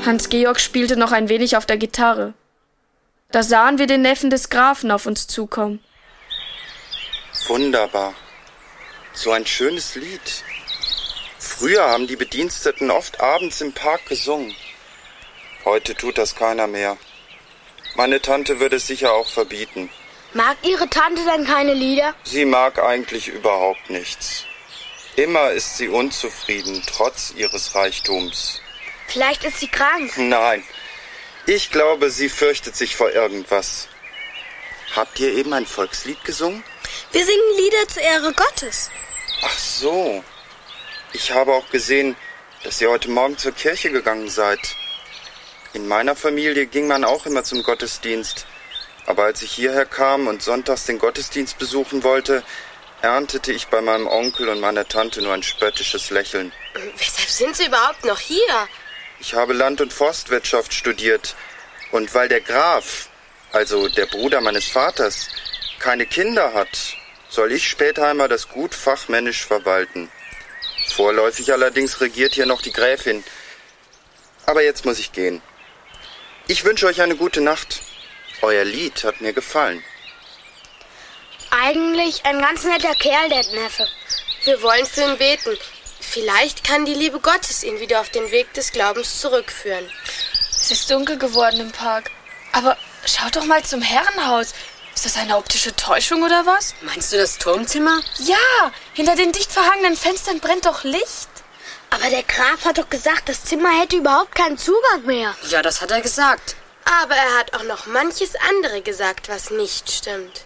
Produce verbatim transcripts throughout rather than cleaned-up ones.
Hans-Georg spielte noch ein wenig auf der Gitarre. Da sahen wir den Neffen des Grafen auf uns zukommen. Wunderbar. So ein schönes Lied. Früher haben die Bediensteten oft abends im Park gesungen. Heute tut das keiner mehr. Meine Tante würde es sicher auch verbieten. Mag Ihre Tante denn keine Lieder? Sie mag eigentlich überhaupt nichts. Immer ist sie unzufrieden, trotz ihres Reichtums. Vielleicht ist sie krank. Nein, ich glaube, sie fürchtet sich vor irgendwas. Habt ihr eben ein Volkslied gesungen? Wir singen Lieder zur Ehre Gottes. Ach so. Ich habe auch gesehen, dass ihr heute Morgen zur Kirche gegangen seid. In meiner Familie ging man auch immer zum Gottesdienst. Aber als ich hierher kam und sonntags den Gottesdienst besuchen wollte, erntete ich bei meinem Onkel und meiner Tante nur ein spöttisches Lächeln. Weshalb sind Sie überhaupt noch hier? Ich habe Land- und Forstwirtschaft studiert. Und weil der Graf, also der Bruder meines Vaters, keine Kinder hat, soll ich später einmal das Gut fachmännisch verwalten. Vorläufig allerdings regiert hier noch die Gräfin. Aber jetzt muss ich gehen. Ich wünsche euch eine gute Nacht. Euer Lied hat mir gefallen. Eigentlich ein ganz netter Kerl, der Neffe. Wir wollen für ihn beten. Vielleicht kann die Liebe Gottes ihn wieder auf den Weg des Glaubens zurückführen. Es ist dunkel geworden im Park. Aber schaut doch mal zum Herrenhaus. Ist das eine optische Täuschung oder was? Meinst du das Turmzimmer? Ja, hinter den dicht verhangenen Fenstern brennt doch Licht. Aber der Graf hat doch gesagt, das Zimmer hätte überhaupt keinen Zugang mehr. Ja, das hat er gesagt. Aber er hat auch noch manches andere gesagt, was nicht stimmt.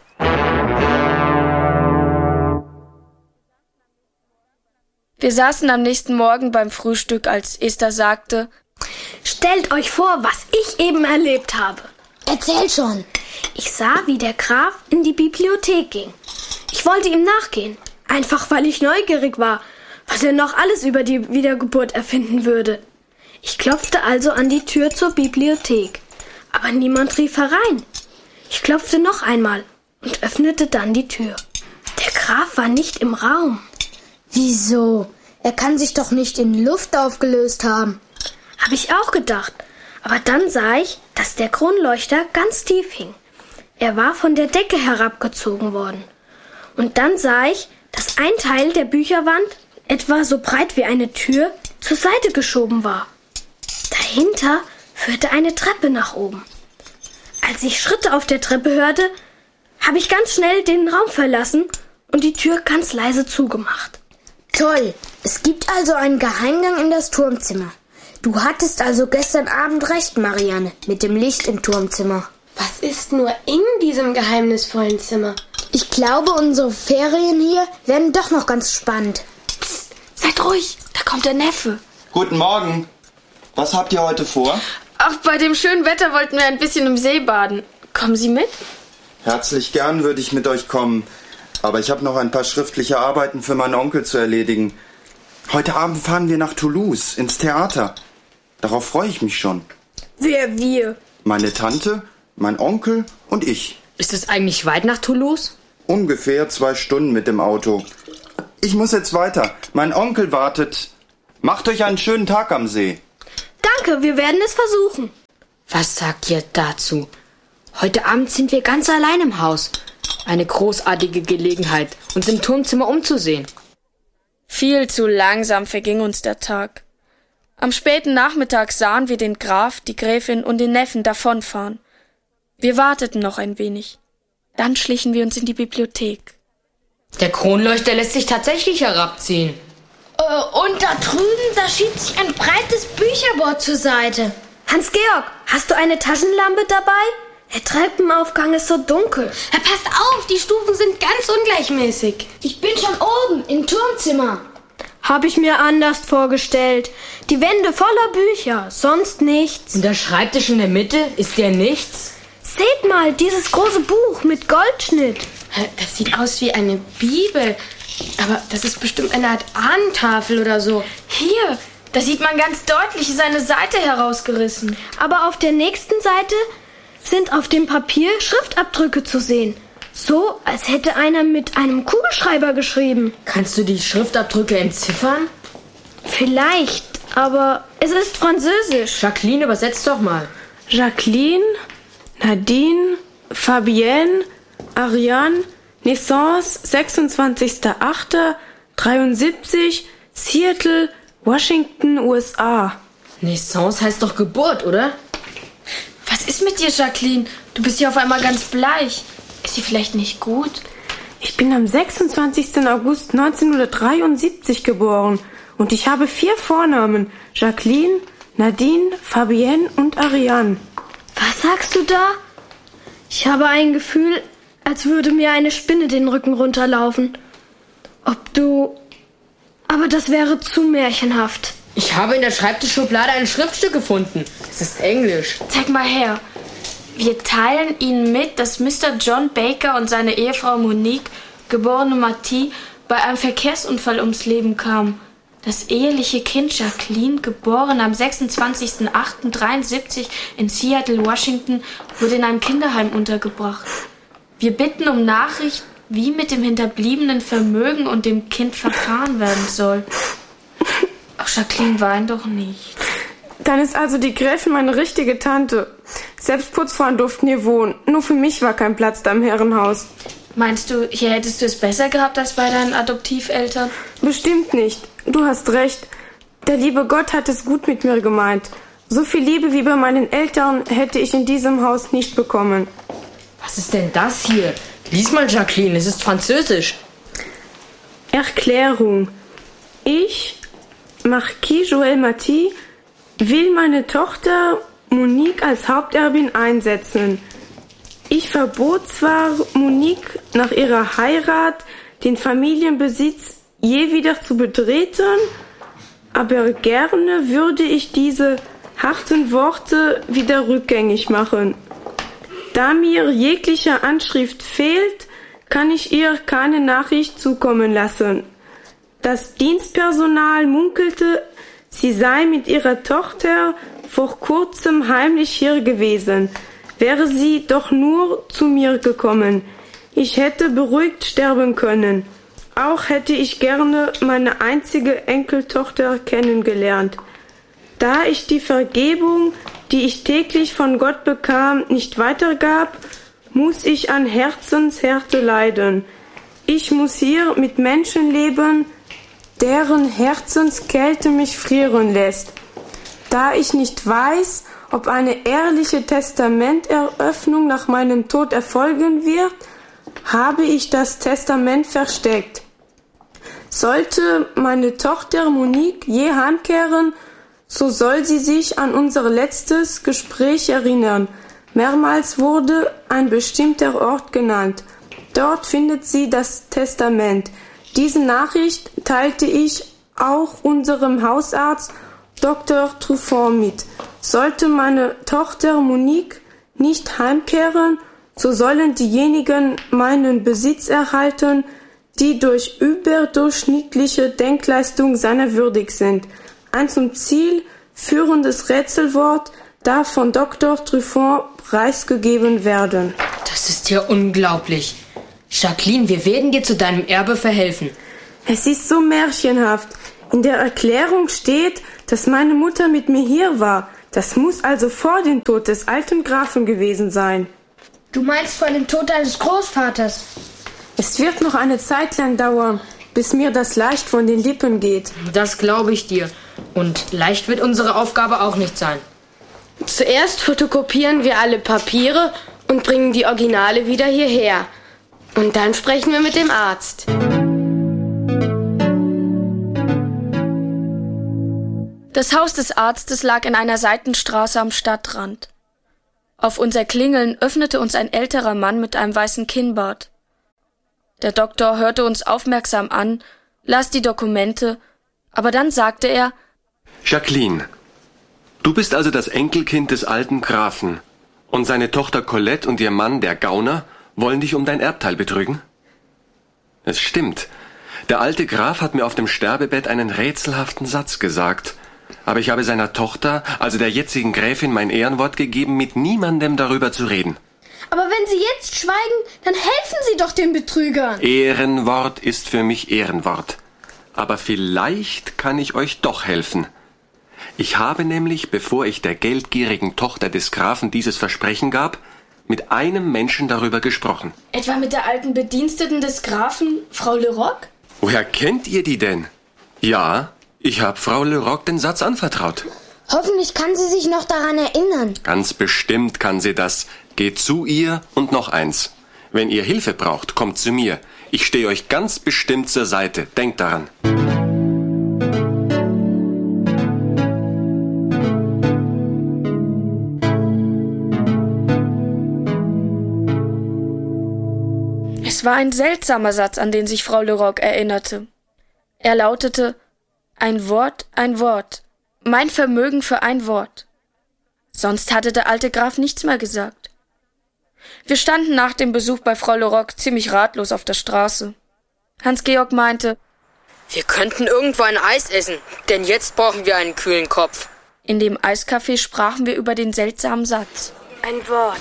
Wir saßen am nächsten Morgen beim Frühstück, als Esther sagte: Stellt euch vor, was ich eben erlebt habe. Erzähl schon. Ich sah, wie der Graf in die Bibliothek ging. Ich wollte ihm nachgehen, einfach weil ich neugierig war, was er noch alles über die Wiedergeburt erfinden würde. Ich klopfte also an die Tür zur Bibliothek, aber niemand rief herein. Ich klopfte noch einmal und öffnete dann die Tür. Der Graf war nicht im Raum. Wieso? Er kann sich doch nicht in Luft aufgelöst haben. Habe ich auch gedacht. Aber dann sah ich, dass der Kronleuchter ganz tief hing. Er war von der Decke herabgezogen worden. Und dann sah ich, dass ein Teil der Bücherwand, etwa so breit wie eine Tür, zur Seite geschoben war. Dahinter führte eine Treppe nach oben. Als ich Schritte auf der Treppe hörte, habe ich ganz schnell den Raum verlassen und die Tür ganz leise zugemacht. Toll, es gibt also einen Geheimgang in das Turmzimmer. Du hattest also gestern Abend recht, Marianne, mit dem Licht im Turmzimmer. Was ist nur in diesem geheimnisvollen Zimmer? Ich glaube, unsere Ferien hier werden doch noch ganz spannend. Psst, seid ruhig, da kommt der Neffe. Guten Morgen. Was habt ihr heute vor? Ach, bei dem schönen Wetter wollten wir ein bisschen im See baden. Kommen Sie mit? Herzlich gern würde ich mit euch kommen. Aber ich habe noch ein paar schriftliche Arbeiten für meinen Onkel zu erledigen. Heute Abend fahren wir nach Toulouse, ins Theater. Darauf freue ich mich schon. Wer wir? Meine Tante, mein Onkel und ich. Ist es eigentlich weit nach Toulouse? Ungefähr zwei Stunden mit dem Auto. Ich muss jetzt weiter. Mein Onkel wartet. Macht euch einen schönen Tag am See. Danke, wir werden es versuchen. Was sagt ihr dazu? Heute Abend sind wir ganz allein im Haus. Eine großartige Gelegenheit, uns im Turmzimmer umzusehen. Viel zu langsam verging uns der Tag. Am späten Nachmittag sahen wir den Graf, die Gräfin und den Neffen davonfahren. Wir warteten noch ein wenig. Dann schlichen wir uns in die Bibliothek. Der Kronleuchter lässt sich tatsächlich herabziehen. Äh, und da drüben, da schiebt sich ein breites Bücherbord zur Seite. Hans-Georg, hast du eine Taschenlampe dabei? Der Treppenaufgang ist so dunkel. Ja, passt auf, die Stufen sind ganz ungleichmäßig. Ich bin schon oben, im Turmzimmer. Habe ich mir anders vorgestellt. Die Wände voller Bücher, sonst nichts. Und der Schreibtisch in der Mitte, ist der nichts? Seht mal, dieses große Buch mit Goldschnitt. Das sieht aus wie eine Bibel. Aber das ist bestimmt eine Art Ahnentafel oder so. Hier, da sieht man ganz deutlich, ist eine Seite herausgerissen. Aber auf der nächsten Seite sind auf dem Papier Schriftabdrücke zu sehen. So, als hätte einer mit einem Kugelschreiber geschrieben. Kannst du die Schriftabdrücke entziffern? Vielleicht, aber Es ist Französisch. Jacqueline, übersetz doch mal. Jacqueline, Nadine, Fabienne, Ariane, Naissance sechsundzwanzigster achter dreiundsiebzig, Seattle, Washington, U S A. Naissance heißt doch Geburt, oder? Was ist mit dir, Jacqueline? Du bist ja auf einmal ganz bleich. Ist sie vielleicht nicht gut? Ich bin am sechsundzwanzigsten August neunzehnhundertdreiundsiebzig geboren und ich habe vier Vornamen. Jacqueline, Nadine, Fabienne und Ariane. Was sagst du da? Ich habe ein Gefühl, als würde mir eine Spinne den Rücken runterlaufen. Ob du... Aber das wäre zu märchenhaft. Ich habe in der Schreibtischschublade ein Schriftstück gefunden. Es ist Englisch. Zeig mal her. Wir teilen Ihnen mit, dass Mister John Baker und seine Ehefrau Monique, geborene Mattie, bei einem Verkehrsunfall ums Leben kamen. Das eheliche Kind Jacqueline, geboren am sechsundzwanzigsten achten dreiundsiebzig in Seattle, Washington, wurde in einem Kinderheim untergebracht. Wir bitten um Nachricht, wie mit dem hinterbliebenen Vermögen und dem Kind verfahren werden soll. Ach, Jacqueline, wein doch nicht. Dann ist also die Gräfin meine richtige Tante. Selbst Putzfrauen durften hier wohnen. Nur für mich war kein Platz da im Herrenhaus. Meinst du, hier hättest du es besser gehabt als bei deinen Adoptiveltern? Bestimmt nicht. Du hast recht. Der liebe Gott hat es gut mit mir gemeint. So viel Liebe wie bei meinen Eltern hätte ich in diesem Haus nicht bekommen. Was ist denn das hier? Lies mal, Jacqueline, es ist Französisch. Erklärung. Ich, Marquis Joël Mattie, will meine Tochter Monique als Haupterbin einsetzen. Ich verbot zwar Monique nach ihrer Heirat den Familienbesitz je wieder zu betreten, aber gerne würde ich diese harten Worte wieder rückgängig machen. Da mir jegliche Anschrift fehlt, kann ich ihr keine Nachricht zukommen lassen. Das Dienstpersonal munkelte, sie sei mit ihrer Tochter vor kurzem heimlich hier gewesen. Wäre sie doch nur zu mir gekommen. Ich hätte beruhigt sterben können. Auch hätte ich gerne meine einzige Enkeltochter kennengelernt. Da ich die Vergebung, die ich täglich von Gott bekam, nicht weitergab, muss ich an Herzenshärte leiden. Ich muss hier mit Menschen leben, deren Herzenskälte mich frieren lässt. Da ich nicht weiß, ob eine ehrliche Testamenteröffnung nach meinem Tod erfolgen wird, habe ich das Testament versteckt. Sollte meine Tochter Monique je heimkehren, so soll sie sich an unser letztes Gespräch erinnern. Mehrmals wurde ein bestimmter Ort genannt. Dort findet sie das Testament. Diese Nachricht teilte ich auch unserem Hausarzt Doktor Truffaut mit. Sollte meine Tochter Monique nicht heimkehren, so sollen diejenigen meinen Besitz erhalten, die durch überdurchschnittliche Denkleistung seiner würdig sind. Ein zum Ziel führendes Rätselwort darf von Doktor Truffaut preisgegeben werden. Das ist ja unglaublich. Jacqueline, wir werden dir zu deinem Erbe verhelfen. Es ist so märchenhaft. In der Erklärung steht, dass meine Mutter mit mir hier war. Das muss also vor dem Tod des alten Grafen gewesen sein. Du meinst vor dem Tod deines Großvaters? Es wird noch eine Zeit lang dauern, bis mir das leicht von den Lippen geht. Das glaube ich dir. Und leicht wird unsere Aufgabe auch nicht sein. Zuerst fotokopieren wir alle Papiere und bringen die Originale wieder hierher. Und dann sprechen wir mit dem Arzt. Das Haus des Arztes lag in einer Seitenstraße am Stadtrand. Auf unser Klingeln öffnete uns ein älterer Mann mit einem weißen Kinnbart. Der Doktor hörte uns aufmerksam an, las die Dokumente, aber dann sagte er: Jacqueline, du bist also das Enkelkind des alten Grafen und seine Tochter Colette und ihr Mann, der Gauner, wollen dich um dein Erbteil betrügen? Es stimmt. Der alte Graf hat mir auf dem Sterbebett einen rätselhaften Satz gesagt. Aber ich habe seiner Tochter, also der jetzigen Gräfin, mein Ehrenwort gegeben, mit niemandem darüber zu reden. Aber wenn Sie jetzt schweigen, dann helfen Sie doch den Betrügern. Ehrenwort ist für mich Ehrenwort. Aber vielleicht kann ich euch doch helfen. Ich habe nämlich, bevor ich der geldgierigen Tochter des Grafen dieses Versprechen gab, mit einem Menschen darüber gesprochen. Etwa mit der alten Bediensteten des Grafen, Frau Leroc? Woher kennt ihr die denn? Ja, ich habe Frau Leroc den Satz anvertraut. Hoffentlich kann sie sich noch daran erinnern. Ganz bestimmt kann sie das. Geht zu ihr und noch eins. Wenn ihr Hilfe braucht, kommt zu mir. Ich stehe euch ganz bestimmt zur Seite. Denkt daran. Es war ein seltsamer Satz, an den sich Frau Leroc erinnerte. Er lautete: Ein Wort, ein Wort. Mein Vermögen für ein Wort. Sonst hatte der alte Graf nichts mehr gesagt. Wir standen nach dem Besuch bei Frau Leroc ziemlich ratlos auf der Straße. Hans-Georg meinte: Wir könnten irgendwo ein Eis essen, denn jetzt brauchen wir einen kühlen Kopf. In dem Eiscafé sprachen wir über den seltsamen Satz. Ein Wort.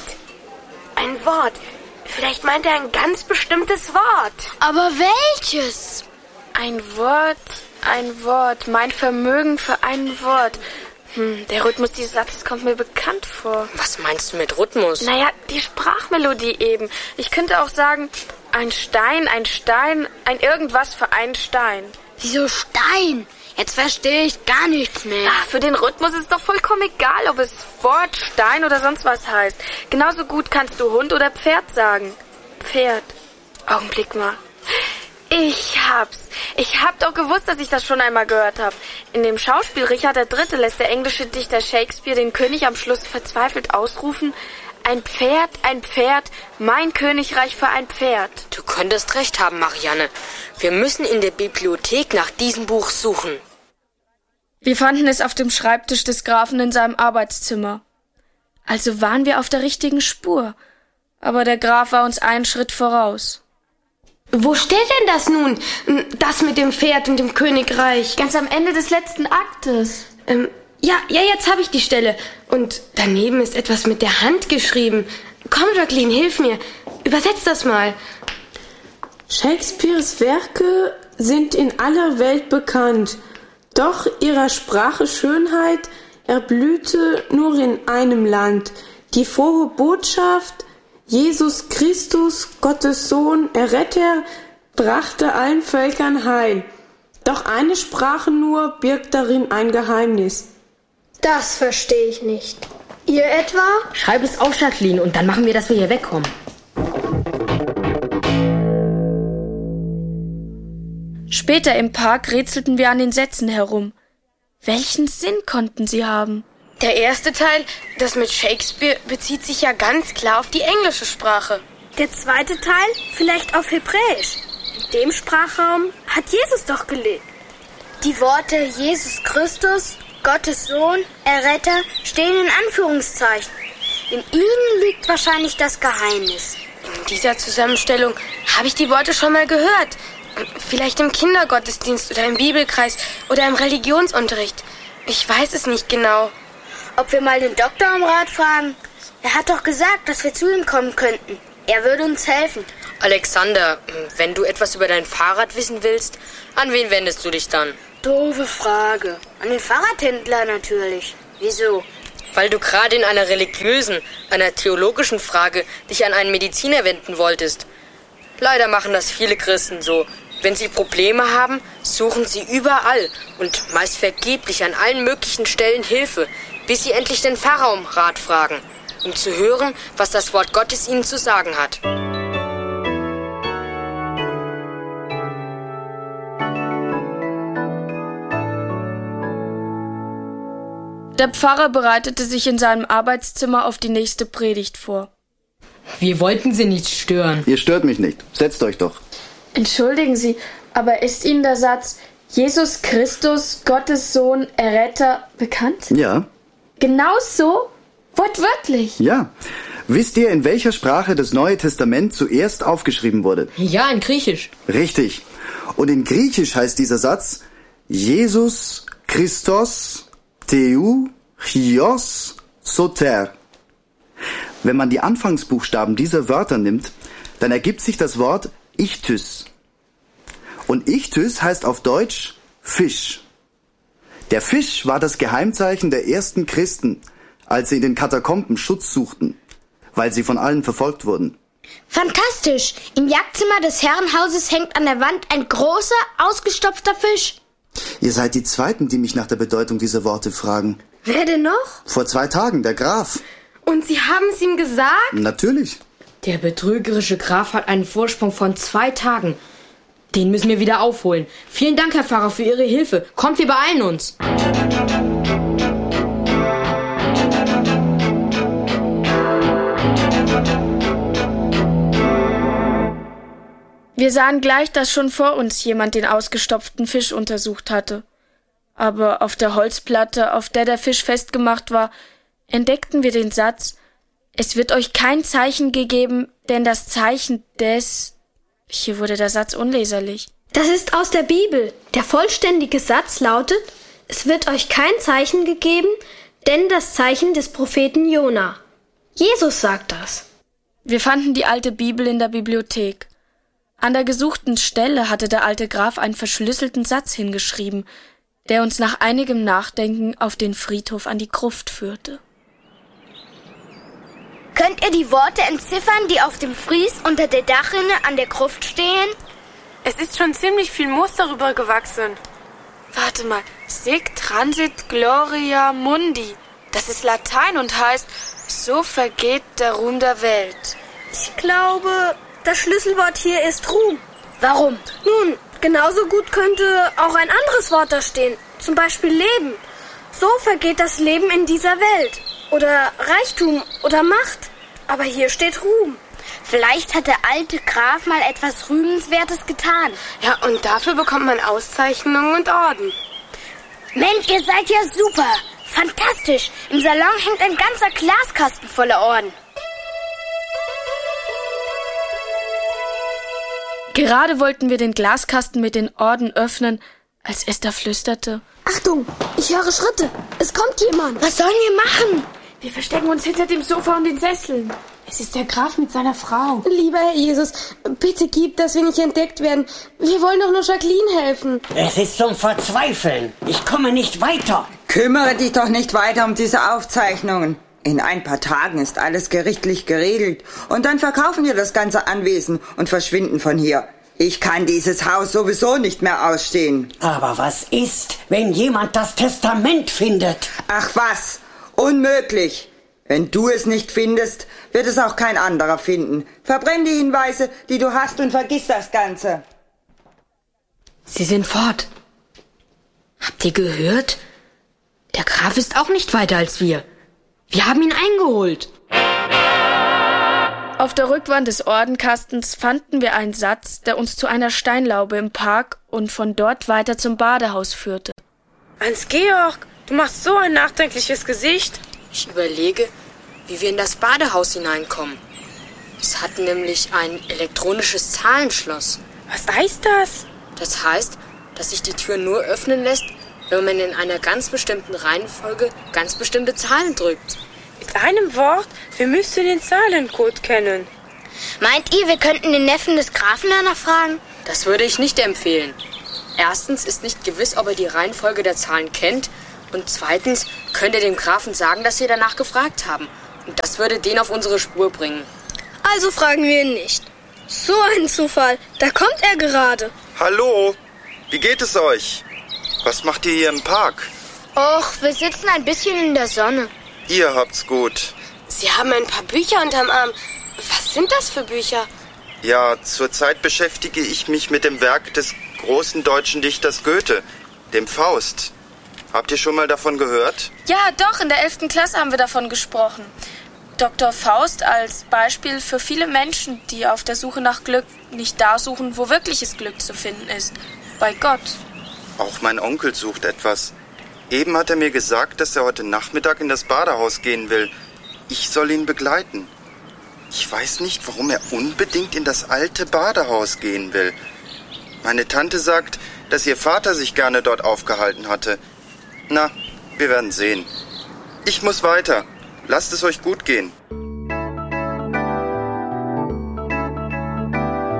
Ein Wort. Vielleicht meint er ein ganz bestimmtes Wort. Aber welches? Ein Wort, ein Wort. Mein Vermögen für ein Wort. Hm, der Rhythmus dieses Satzes kommt mir bekannt vor. Was meinst du mit Rhythmus? Naja, die Sprachmelodie eben. Ich könnte auch sagen, ein Stein, ein Stein, ein irgendwas für einen Stein. Wieso Stein? Jetzt verstehe ich gar nichts mehr. Ach, für den Rhythmus ist doch vollkommen egal, ob es Wort, Stein oder sonst was heißt. Genauso gut kannst du Hund oder Pferd sagen. Pferd. Augenblick mal. Ich hab's. Ich hab doch gewusst, dass ich das schon einmal gehört habe. In dem Schauspiel Richard der Dritte lässt der englische Dichter Shakespeare den König am Schluss verzweifelt ausrufen: Ein Pferd, ein Pferd, mein Königreich für ein Pferd. Du könntest recht haben, Marianne. Wir müssen in der Bibliothek nach diesem Buch suchen. Wir fanden es auf dem Schreibtisch des Grafen in seinem Arbeitszimmer. Also waren wir auf der richtigen Spur. Aber der Graf war uns einen Schritt voraus. Wo steht denn das nun? Das mit dem Pferd und dem Königreich? Ganz am Ende des letzten Aktes. Ähm, ja, ja, jetzt habe ich die Stelle. Und daneben ist etwas mit der Hand geschrieben. Komm, Jacqueline, hilf mir. Übersetz das mal. Shakespeares Werke sind in aller Welt bekannt, doch ihrer Sprache Schönheit erblühte nur in einem Land. Die frohe Botschaft, Jesus Christus, Gottes Sohn, Erretter, brachte allen Völkern Heil. Doch eine Sprache nur birgt darin ein Geheimnis. Das verstehe ich nicht. Ihr etwa? Schreib es auf, Jacqueline, und dann machen wir, dass wir hier wegkommen. Später im Park rätselten wir an den Sätzen herum. Welchen Sinn konnten sie haben? Der erste Teil, das mit Shakespeare, bezieht sich ja ganz klar auf die englische Sprache. Der zweite Teil vielleicht auf Hebräisch. In dem Sprachraum hat Jesus doch gelebt. Die Worte Jesus Christus, Gottes Sohn, Erretter stehen in Anführungszeichen. In ihnen liegt wahrscheinlich das Geheimnis. In dieser Zusammenstellung habe ich die Worte schon mal gehört. Vielleicht im Kindergottesdienst oder im Bibelkreis oder im Religionsunterricht. Ich weiß es nicht genau. Ob wir mal den Doktor um Rat fragen? Er hat doch gesagt, dass wir zu ihm kommen könnten. Er würde uns helfen. Alexander, wenn du etwas über dein Fahrrad wissen willst, an wen wendest du dich dann? Doofe Frage. An den Fahrradhändler natürlich. Wieso? Weil du gerade in einer religiösen, einer theologischen Frage dich an einen Mediziner wenden wolltest. Leider machen das viele Christen so. Wenn sie Probleme haben, suchen sie überall und meist vergeblich an allen möglichen Stellen Hilfe, bis sie endlich den Pfarrer um Rat fragen, um zu hören, was das Wort Gottes ihnen zu sagen hat. Der Pfarrer bereitete sich in seinem Arbeitszimmer auf die nächste Predigt vor. Wir wollten Sie nicht stören. Ihr stört mich nicht. Setzt euch doch. Entschuldigen Sie, aber ist Ihnen der Satz Jesus Christus, Gottes Sohn, Erretter bekannt? Ja. Genau so? Wortwörtlich? Ja. Wisst ihr, in welcher Sprache das Neue Testament zuerst aufgeschrieben wurde? Ja, in Griechisch. Richtig. Und in Griechisch heißt dieser Satz Jesus Christos Theou Chios Soter. Wenn man die Anfangsbuchstaben dieser Wörter nimmt, dann ergibt sich das Wort Ichthys. Und Ichthys heißt auf Deutsch Fisch. Der Fisch war das Geheimzeichen der ersten Christen, als sie in den Katakomben Schutz suchten, weil sie von allen verfolgt wurden. Fantastisch! Im Jagdzimmer des Herrenhauses hängt an der Wand ein großer, ausgestopfter Fisch. Ihr seid die Zweiten, die mich nach der Bedeutung dieser Worte fragen. Wer denn noch? Vor zwei Tagen, der Graf. Und Sie haben es ihm gesagt? Natürlich. Der betrügerische Graf hat einen Vorsprung von zwei Tagen. Den müssen wir wieder aufholen. Vielen Dank, Herr Pfarrer, für Ihre Hilfe. Kommt, wir beeilen uns. Wir sahen gleich, dass schon vor uns jemand den ausgestopften Fisch untersucht hatte. Aber auf der Holzplatte, auf der der Fisch festgemacht war, entdeckten wir den Satz: Es wird euch kein Zeichen gegeben, denn das Zeichen des... Hier wurde der Satz unleserlich. Das ist aus der Bibel. Der vollständige Satz lautet: Es wird euch kein Zeichen gegeben, denn das Zeichen des Propheten Jona. Jesus sagt das. Wir fanden die alte Bibel in der Bibliothek. An der gesuchten Stelle hatte der alte Graf einen verschlüsselten Satz hingeschrieben, der uns nach einigem Nachdenken auf den Friedhof an die Gruft führte. Könnt ihr die Worte entziffern, die auf dem Fries unter der Dachrinne an der Gruft stehen? Es ist schon ziemlich viel Moos darüber gewachsen. Warte mal, Sic transit gloria mundi. Das ist Latein und heißt, so vergeht der Ruhm der Welt. Ich glaube, das Schlüsselwort hier ist Ruhm. Warum? Nun, genauso gut könnte auch ein anderes Wort da stehen. Zum Beispiel Leben. So vergeht das Leben in dieser Welt. Oder Reichtum oder Macht. Aber hier steht Ruhm. Vielleicht hat der alte Graf mal etwas Rühmenswertes getan. Ja, und dafür bekommt man Auszeichnungen und Orden. Mensch, ihr seid ja super. Fantastisch. Im Salon hängt ein ganzer Glaskasten voller Orden. Gerade wollten wir den Glaskasten mit den Orden öffnen, als Esther flüsterte: Achtung, ich höre Schritte. Es kommt jemand. Was sollen wir machen? Wir verstecken uns hinter dem Sofa und den Sesseln. Es ist der Graf mit seiner Frau. Lieber Herr Jesus, bitte gib, dass wir nicht entdeckt werden. Wir wollen doch nur Jacqueline helfen. Es ist zum Verzweifeln. Ich komme nicht weiter. Kümmere dich doch nicht weiter um diese Aufzeichnungen. In ein paar Tagen ist alles gerichtlich geregelt und dann verkaufen wir das ganze Anwesen und verschwinden von hier. Ich kann dieses Haus sowieso nicht mehr ausstehen. Aber was ist, wenn jemand das Testament findet? Ach was, unmöglich. Wenn du es nicht findest, wird es auch kein anderer finden. Verbrenn die Hinweise, die du hast, und vergiss das Ganze. Sie sind fort. Habt ihr gehört? Der Graf ist auch nicht weiter als wir. Wir haben ihn eingeholt. Auf der Rückwand des Ordenkastens fanden wir einen Satz, der uns zu einer Steinlaube im Park und von dort weiter zum Badehaus führte. Hans-Georg, du machst so ein nachdenkliches Gesicht. Ich überlege, wie wir in das Badehaus hineinkommen. Es hat nämlich ein elektronisches Zahlenschloss. Was heißt das? Das heißt, dass sich die Tür nur öffnen lässt, wenn man in einer ganz bestimmten Reihenfolge ganz bestimmte Zahlen drückt. Mit einem Wort, wir müssten den Zahlencode kennen. Meint ihr, wir könnten den Neffen des Grafen danach fragen? Das würde ich nicht empfehlen. Erstens ist nicht gewiss, ob er die Reihenfolge der Zahlen kennt. Und zweitens könnt ihr dem Grafen sagen, dass wir danach gefragt haben. Und das würde den auf unsere Spur bringen. Also fragen wir ihn nicht. So ein Zufall. Da kommt er gerade. Hallo, wie geht es euch? Was macht ihr hier im Park? Och, wir sitzen ein bisschen in der Sonne. Ihr habt's gut. Sie haben ein paar Bücher unterm Arm. Was sind das für Bücher? Ja, zurzeit beschäftige ich mich mit dem Werk des großen deutschen Dichters Goethe, dem Faust. Habt ihr schon mal davon gehört? Ja, doch, in der elften Klasse haben wir davon gesprochen. Doktor Faust als Beispiel für viele Menschen, die auf der Suche nach Glück nicht da suchen, wo wirkliches Glück zu finden ist. Bei Gott. Auch mein Onkel sucht etwas. Eben hat er mir gesagt, dass er heute Nachmittag in das Badehaus gehen will. Ich soll ihn begleiten. Ich weiß nicht, warum er unbedingt in das alte Badehaus gehen will. Meine Tante sagt, dass ihr Vater sich gerne dort aufgehalten hatte. Na, wir werden sehen. Ich muss weiter. Lasst es euch gut gehen.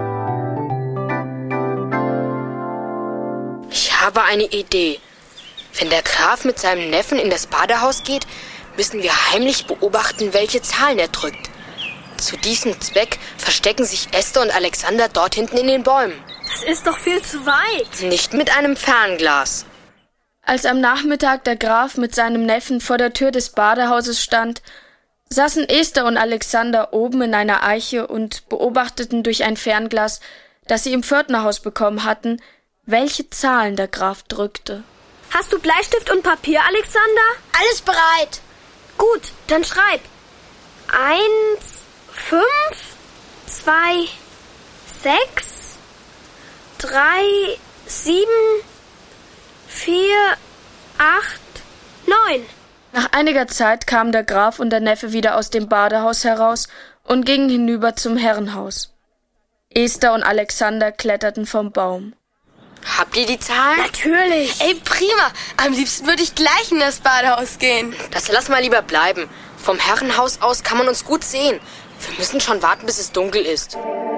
Ich habe eine Idee. Wenn der Graf mit seinem Neffen in das Badehaus geht, müssen wir heimlich beobachten, welche Zahlen er drückt. Zu diesem Zweck verstecken sich Esther und Alexander dort hinten in den Bäumen. Das ist doch viel zu weit. Nicht mit einem Fernglas. Als am Nachmittag der Graf mit seinem Neffen vor der Tür des Badehauses stand, saßen Esther und Alexander oben in einer Eiche und beobachteten durch ein Fernglas, das sie im Pförtnerhaus bekommen hatten, welche Zahlen der Graf drückte. Hast du Bleistift und Papier, Alexander? Alles bereit. Gut, dann schreib. Eins, fünf, zwei, sechs, drei, sieben, vier, acht, neun. Nach einiger Zeit kamen der Graf und der Neffe wieder aus dem Badehaus heraus und gingen hinüber zum Herrenhaus. Esther und Alexander kletterten vom Baum. Habt ihr die Zahlen? Natürlich. Ey, prima. Am liebsten würde ich gleich in das Badehaus gehen. Das lass mal lieber bleiben. Vom Herrenhaus aus kann man uns gut sehen. Wir müssen schon warten, bis es dunkel ist.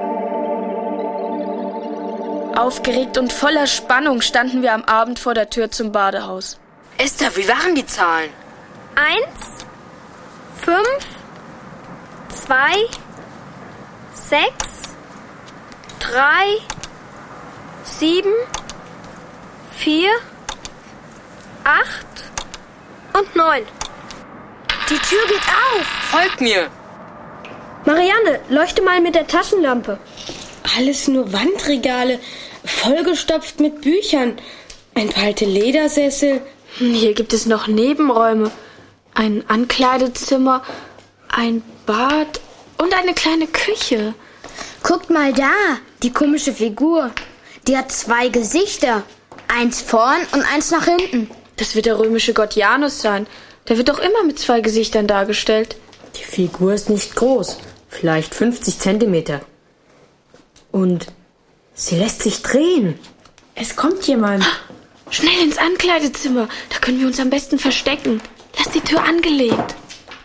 Aufgeregt und voller Spannung standen wir am Abend vor der Tür zum Badehaus. Esther, wie waren die Zahlen? Eins, fünf, zwei, sechs, drei, sieben, vier, acht und neun. Die Tür geht auf. Folgt mir. Marianne, leuchte mal mit der Taschenlampe. Alles nur Wandregale, vollgestopft mit Büchern. Ein paar alte Ledersessel. Hier gibt es noch Nebenräume, ein Ankleidezimmer, ein Bad und eine kleine Küche. Guckt mal da, die komische Figur. Die hat zwei Gesichter. Eins vorn und eins nach hinten. Das wird der römische Gott Janus sein. Der wird doch immer mit zwei Gesichtern dargestellt. Die Figur ist nicht groß, vielleicht fünfzig Zentimeter. Und sie lässt sich drehen. Es kommt jemand. Schnell ins Ankleidezimmer, da können wir uns am besten verstecken. Lass die Tür angelehnt.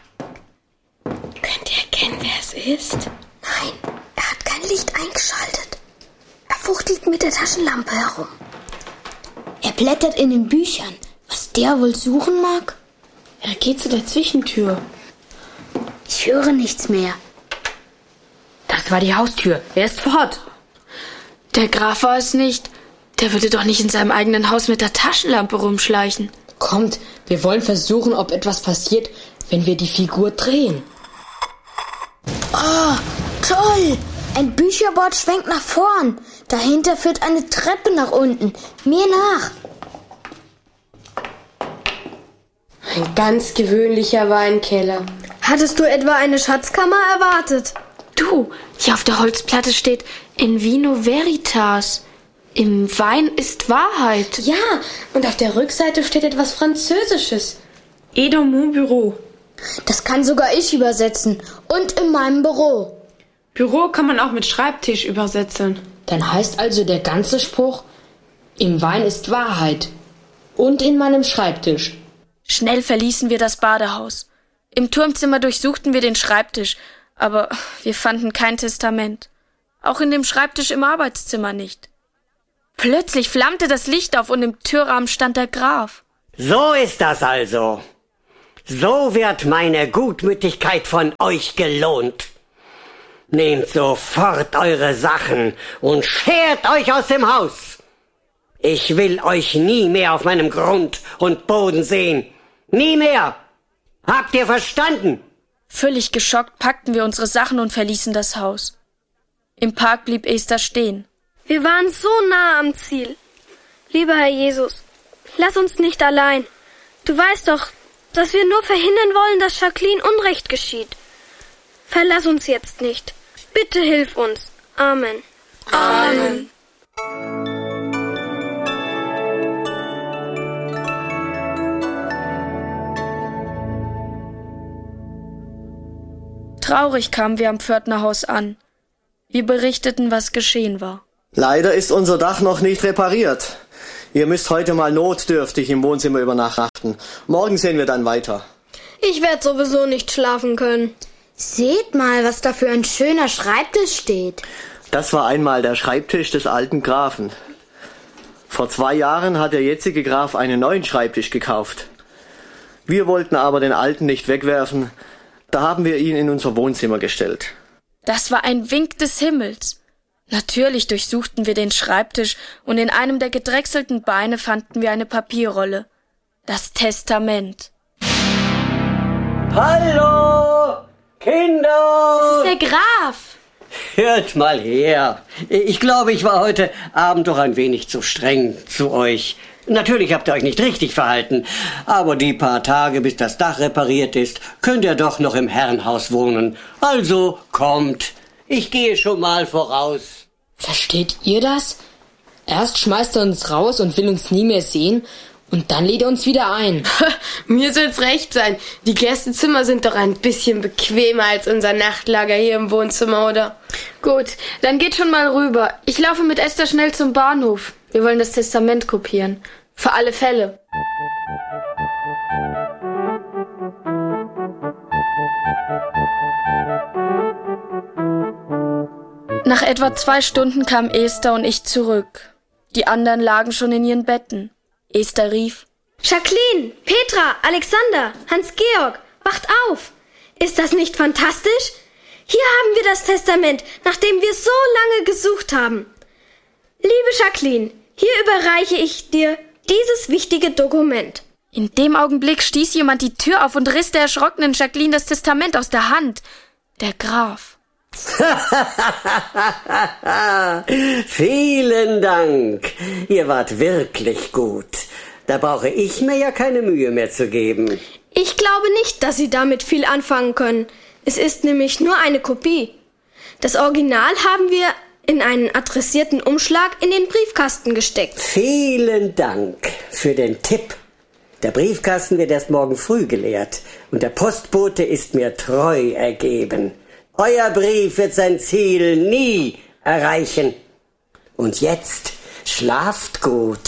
Könnt ihr erkennen, wer es ist? Nein, er hat kein Licht eingeschaltet. Er fuchtelt mit der Taschenlampe herum. Er blättert in den Büchern. Was der wohl suchen mag? Er geht zu der Zwischentür. Ich höre nichts mehr. Das war die Haustür. Er ist fort. Der Graf war es nicht. Der würde doch nicht in seinem eigenen Haus mit der Taschenlampe rumschleichen. Kommt, wir wollen versuchen, ob etwas passiert, wenn wir die Figur drehen. Oh, toll! Ein Bücherbord schwenkt nach vorn. Dahinter führt eine Treppe nach unten. Mir nach. Ein ganz gewöhnlicher Weinkeller. Hattest du etwa eine Schatzkammer erwartet? Du, hier auf der Holzplatte steht In vino veritas. Im Wein ist Wahrheit. Ja, und auf der Rückseite steht etwas Französisches. Et dans mon bureau. Das kann sogar ich übersetzen. Und in meinem Büro. Büro kann man auch mit Schreibtisch übersetzen. Dann heißt also der ganze Spruch, im Wein ist Wahrheit. Und in meinem Schreibtisch. Schnell verließen wir das Badehaus. Im Turmzimmer durchsuchten wir den Schreibtisch, aber wir fanden kein Testament. Auch in dem Schreibtisch im Arbeitszimmer nicht. Plötzlich flammte das Licht auf und im Türrahmen stand der Graf. So ist das also. So wird meine Gutmütigkeit von euch gelohnt. Nehmt sofort eure Sachen und schert euch aus dem Haus. Ich will euch nie mehr auf meinem Grund und Boden sehen. Nie mehr. Habt ihr verstanden? Völlig geschockt packten wir unsere Sachen und verließen das Haus. Im Park blieb Esther stehen. Wir waren so nah am Ziel. Lieber Herr Jesus, lass uns nicht allein. Du weißt doch, dass wir nur verhindern wollen, dass Jacqueline Unrecht geschieht. Verlass uns jetzt nicht. Bitte hilf uns. Amen. Amen. Traurig kamen wir am Pförtnerhaus an. Wir berichteten, was geschehen war. Leider ist unser Dach noch nicht repariert. Ihr müsst heute mal notdürftig im Wohnzimmer übernachten. Morgen sehen wir dann weiter. Ich werde sowieso nicht schlafen können. Seht mal, was da für ein schöner Schreibtisch steht. Das war einmal der Schreibtisch des alten Grafen. Vor zwei Jahren hat der jetzige Graf einen neuen Schreibtisch gekauft. Wir wollten aber den alten nicht wegwerfen, da haben wir ihn in unser Wohnzimmer gestellt. Das war ein Wink des Himmels. Natürlich durchsuchten wir den Schreibtisch und in einem der gedrechselten Beine fanden wir eine Papierrolle. Das Testament. Hallo, Kinder! Das ist der Graf. Hört mal her. Ich glaube, ich war heute Abend doch ein wenig zu streng zu euch. Natürlich habt ihr euch nicht richtig verhalten, aber die paar Tage, bis das Dach repariert ist, könnt ihr doch noch im Herrenhaus wohnen. Also kommt, ich gehe schon mal voraus. Versteht ihr das? Erst schmeißt er uns raus und will uns nie mehr sehen, und dann lädt er uns wieder ein. Mir soll's recht sein. Die Gästezimmer sind doch ein bisschen bequemer als unser Nachtlager hier im Wohnzimmer, oder? Gut, dann geht schon mal rüber. Ich laufe mit Esther schnell zum Bahnhof. Wir wollen das Testament kopieren. Für alle Fälle. Nach etwa zwei Stunden kamen Esther und ich zurück. Die anderen lagen schon in ihren Betten. Esther rief: Jacqueline, Petra, Alexander, Hans-Georg, wacht auf! Ist das nicht fantastisch? Hier haben wir das Testament, nach dem wir so lange gesucht haben. Liebe Jacqueline, hier überreiche ich dir dieses wichtige Dokument. In dem Augenblick stieß jemand die Tür auf und riss der erschrockenen Jacqueline das Testament aus der Hand. Der Graf. Vielen Dank. Ihr wart wirklich gut. Da brauche ich mir ja keine Mühe mehr zu geben. Ich glaube nicht, dass Sie damit viel anfangen können. Es ist nämlich nur eine Kopie. Das Original haben wir in einen adressierten Umschlag in den Briefkasten gesteckt. Vielen Dank für den Tipp. Der Briefkasten wird erst morgen früh geleert und der Postbote ist mir treu ergeben. Euer Brief wird sein Ziel nie erreichen. Und jetzt schlaft gut.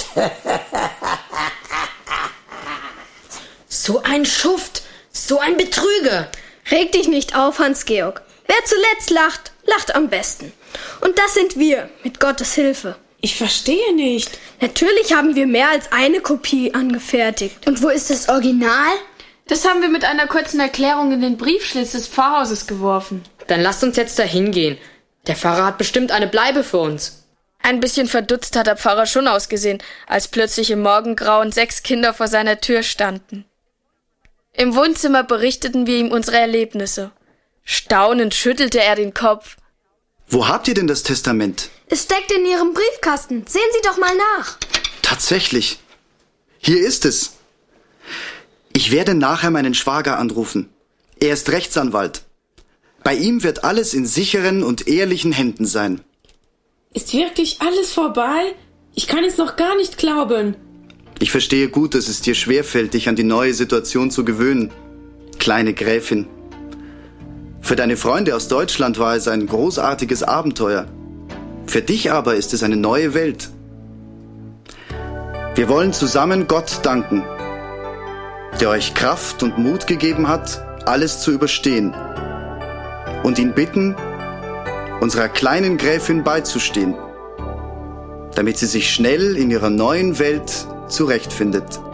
So ein Schuft, so ein Betrüger. Reg dich nicht auf, Hans-Georg. Wer zuletzt lacht, lacht am besten. Und das sind wir, mit Gottes Hilfe. Ich verstehe nicht. Natürlich haben wir mehr als eine Kopie angefertigt. Und wo ist das Original? Das haben wir mit einer kurzen Erklärung in den Briefschlitz des Pfarrhauses geworfen. Dann lasst uns jetzt dahin gehen. Der Pfarrer hat bestimmt eine Bleibe für uns. Ein bisschen verdutzt hat der Pfarrer schon ausgesehen, als plötzlich im Morgengrauen sechs Kinder vor seiner Tür standen. Im Wohnzimmer berichteten wir ihm unsere Erlebnisse. Staunend schüttelte er den Kopf. Wo habt ihr denn das Testament? Es steckt in Ihrem Briefkasten. Sehen Sie doch mal nach. Tatsächlich. Hier ist es. Ich werde nachher meinen Schwager anrufen. Er ist Rechtsanwalt. Bei ihm wird alles in sicheren und ehrlichen Händen sein. Ist wirklich alles vorbei? Ich kann es noch gar nicht glauben. Ich verstehe gut, dass es dir schwerfällt, dich an die neue Situation zu gewöhnen. Kleine Gräfin. Für deine Freunde aus Deutschland war es ein großartiges Abenteuer. Für dich aber ist es eine neue Welt. Wir wollen zusammen Gott danken, der euch Kraft und Mut gegeben hat, alles zu überstehen. Und ihn bitten, unserer kleinen Gräfin beizustehen, damit sie sich schnell in ihrer neuen Welt zurechtfindet.